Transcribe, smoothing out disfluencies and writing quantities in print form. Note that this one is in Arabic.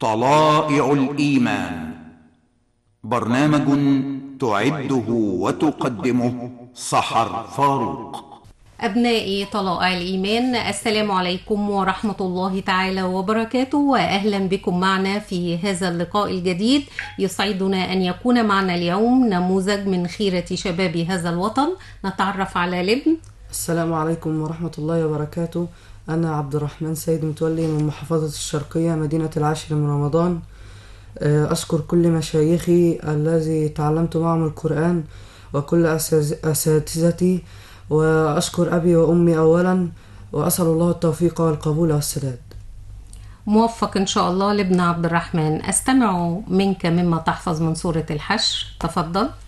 طلائع الإيمان، برنامج تعده وتقدمه سحر فاروق. أبنائي طلائع الإيمان، السلام عليكم ورحمة الله تعالى وبركاته، وأهلا بكم معنا في هذا اللقاء الجديد. يسعدنا أن يكون معنا اليوم نموذج من خيرة شباب هذا الوطن. نتعرف على لبن. السلام عليكم ورحمة الله وبركاته. أنا عبد الرحمن سيد متولي من محافظة الشرقية مدينة العاشر من رمضان. أشكر كل مشايخي الذي تعلمت معهم القرآن وكل أساتذتي، وأشكر أبي وأمي أولا، وأسأل الله التوفيق والقبول والسداد. موفق إن شاء الله لابن عبد الرحمن. أستمع منك مما تحفظ من سورة الحشر، تفضل.